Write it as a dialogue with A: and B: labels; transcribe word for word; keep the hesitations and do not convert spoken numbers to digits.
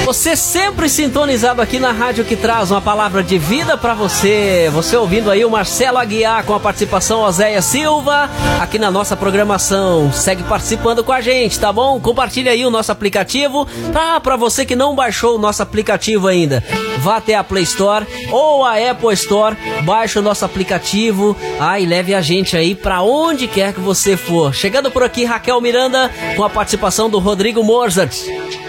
A: Você sempre sintonizado aqui na rádio que traz uma palavra de vida pra você. Você ouvindo aí o Marcelo Aguiar com a participação Oséia Silva aqui na nossa programação. Segue participando com a gente, tá bom? Compartilha aí o nosso aplicativo. Ah, pra você que não baixou o nosso aplicativo ainda, vá até a Play Store ou a Apple Store, baixe o nosso aplicativo, ah, e leve a gente aí pra onde quer que você for. Chegando por aqui, Raquel Miranda com a participação do Rodrigo Mozart.